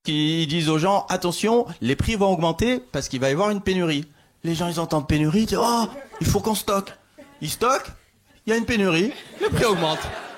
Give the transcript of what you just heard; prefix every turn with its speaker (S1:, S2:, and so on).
S1: Ils disent aux gens, attention, les prix vont augmenter parce qu'il va y avoir une pénurie. Les gens, ils entendent pénurie, ils disent, oh, il faut qu'on stocke. Ils stockent, il y a une pénurie, le prix augmente.